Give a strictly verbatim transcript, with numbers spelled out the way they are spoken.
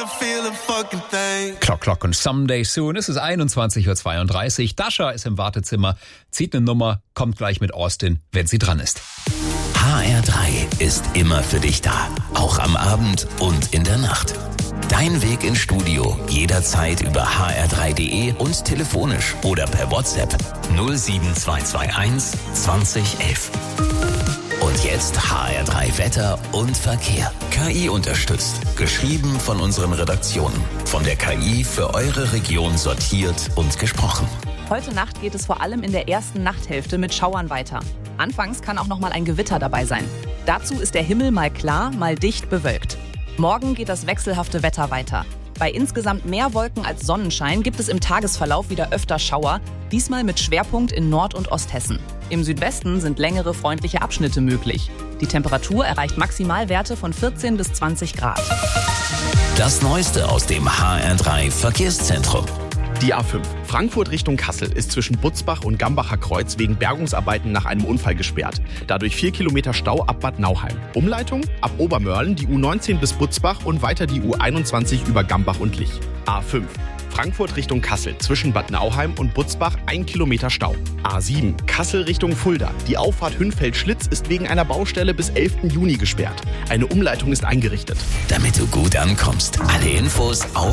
feel a fucking thing. Clock, Clock und Someday Soon. Es ist einundzwanzig Uhr zweiunddreißig. Dasha ist im Wartezimmer, zieht eine Nummer, kommt gleich mit Austin, wenn sie dran ist. H R drei ist immer für dich da, auch am Abend und in der Nacht. Dein Weg ins Studio jederzeit über h r drei punkt d e und telefonisch oder per WhatsApp null sieben zwei zwei eins zwanzig elf. Und jetzt H R drei Wetter und Verkehr. K I unterstützt. Geschrieben von unseren Redaktionen. Von der K I für eure Region sortiert und gesprochen. Heute Nacht geht es vor allem in der ersten Nachthälfte mit Schauern weiter. Anfangs kann auch noch mal ein Gewitter dabei sein. Dazu ist der Himmel mal klar, mal dicht bewölkt. Morgen geht das wechselhafte Wetter weiter. Bei insgesamt mehr Wolken als Sonnenschein gibt es im Tagesverlauf wieder öfter Schauer, diesmal mit Schwerpunkt in Nord- und Osthessen. Im Südwesten sind längere freundliche Abschnitte möglich. Die Temperatur erreicht Maximalwerte von vierzehn bis zwanzig Grad. Das Neueste aus dem H R drei Verkehrszentrum. Die A fünf Frankfurt Richtung Kassel ist zwischen Butzbach und Gambacher Kreuz wegen Bergungsarbeiten nach einem Unfall gesperrt. Dadurch vier Kilometer Stau ab Bad Nauheim. Umleitung ab Obermörlen die U neunzehn bis Butzbach und weiter die U einundzwanzig über Gambach und Lich. A fünf Frankfurt Richtung Kassel zwischen Bad Nauheim und Butzbach ein Kilometer Stau. A sieben Kassel Richtung Fulda. Die Auffahrt Hünfeld-Schlitz ist wegen einer Baustelle bis elften Juni gesperrt. Eine Umleitung ist eingerichtet. Damit du gut ankommst. Alle Infos auf